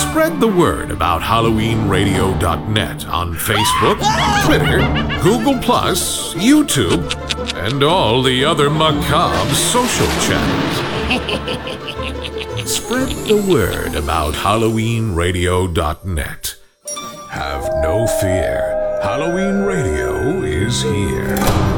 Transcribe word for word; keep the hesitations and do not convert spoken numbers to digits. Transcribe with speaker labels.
Speaker 1: Spread the word about Halloween Radio dot net on Facebook, Twitter, Google Plus, YouTube, and all the other macabre social channels. Spread the word about Halloween Radio dot net. Have no fear. Halloween Radio is here.